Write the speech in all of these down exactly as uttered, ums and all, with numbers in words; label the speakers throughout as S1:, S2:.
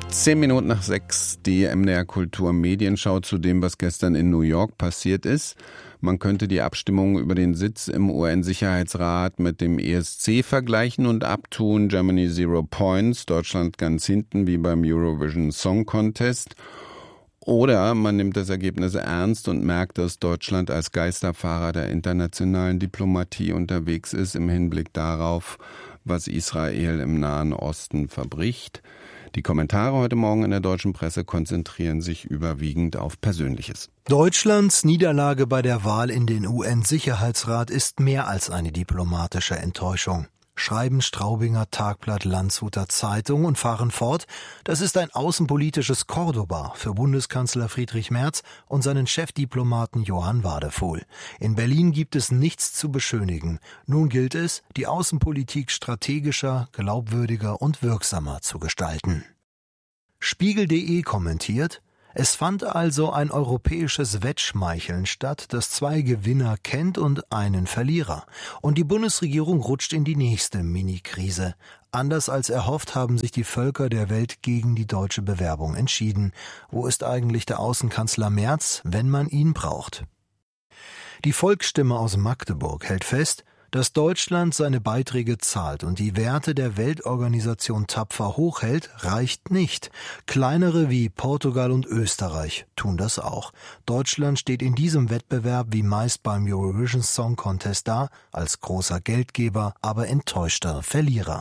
S1: Zehn Minuten nach sechs, die M D R Kultur Medienschau zu dem, was gestern in New York passiert ist. Man könnte die Abstimmung über den Sitz im U N-Sicherheitsrat mit dem E S C vergleichen und abtun. Germany Zero Points, Deutschland ganz hinten wie beim Eurovision Song Contest. Oder man nimmt das Ergebnis ernst und merkt, dass Deutschland als Geisterfahrer der internationalen Diplomatie unterwegs ist im Hinblick darauf, was Israel im Nahen Osten verbricht. Die Kommentare heute Morgen in der deutschen Presse konzentrieren sich überwiegend auf Persönliches.
S2: Deutschlands Niederlage bei der Wahl in den U N-Sicherheitsrat ist mehr als eine diplomatische Enttäuschung. Schreiben Straubinger Tagblatt Landshuter Zeitung und fahren fort, das ist ein außenpolitisches Cordoba für Bundeskanzler Friedrich Merz und seinen Chefdiplomaten Johann Wadefuhl. In Berlin gibt es nichts zu beschönigen. Nun gilt es, die Außenpolitik strategischer, glaubwürdiger und wirksamer zu gestalten. Spiegel punkt de kommentiert: Es fand also ein europäisches Wettschmeicheln statt, das zwei Gewinner kennt und einen Verlierer. Und die Bundesregierung rutscht in die nächste Mini-Krise. Anders als erhofft haben sich die Völker der Welt gegen die deutsche Bewerbung entschieden. Wo ist eigentlich der Außenkanzler Merz, wenn man ihn braucht? Die Volksstimme aus Magdeburg hält fest, dass Deutschland seine Beiträge zahlt und die Werte der Weltorganisation tapfer hochhält, reicht nicht. Kleinere wie Portugal und Österreich tun das auch. Deutschland steht in diesem Wettbewerb wie meist beim Eurovision Song Contest da, als großer Geldgeber, aber enttäuschter Verlierer.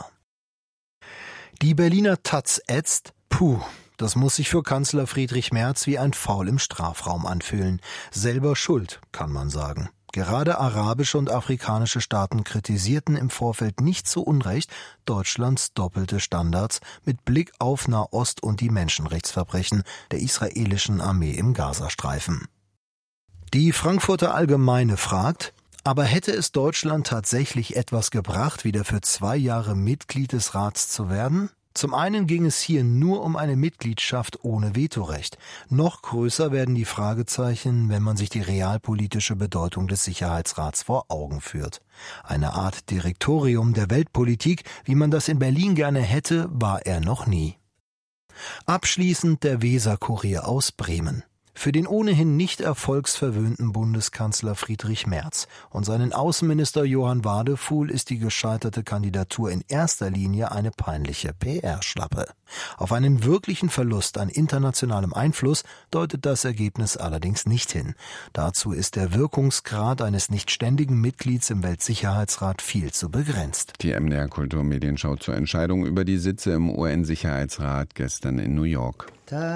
S2: Die Berliner Taz ätzt: Puh, das muss sich für Kanzler Friedrich Merz wie ein Foul im Strafraum anfühlen. Selber schuld, kann man sagen. Gerade arabische und afrikanische Staaten kritisierten im Vorfeld nicht zu Unrecht Deutschlands doppelte Standards mit Blick auf Nahost und die Menschenrechtsverbrechen der israelischen Armee im Gazastreifen. Die Frankfurter Allgemeine fragt: Aber hätte es Deutschland tatsächlich etwas gebracht, wieder für zwei Jahre Mitglied des Rats zu werden? Zum einen ging es hier nur um eine Mitgliedschaft ohne Vetorecht. Noch größer werden die Fragezeichen, wenn man sich die realpolitische Bedeutung des Sicherheitsrats vor Augen führt. Eine Art Direktorium der Weltpolitik, wie man das in Berlin gerne hätte, war er noch nie. Abschließend der Weser-Kurier aus Bremen. Für den ohnehin nicht erfolgsverwöhnten Bundeskanzler Friedrich Merz und seinen Außenminister Johann Wadefuhl ist die gescheiterte Kandidatur in erster Linie eine peinliche P R-Schlappe. Auf einen wirklichen Verlust an internationalem Einfluss deutet das Ergebnis allerdings nicht hin. Dazu ist der Wirkungsgrad eines nicht ständigen Mitglieds im Weltsicherheitsrat viel zu begrenzt.
S1: Die M D R Kultur Medienschau zur Entscheidung über die Sitze im U N-Sicherheitsrat gestern in New York.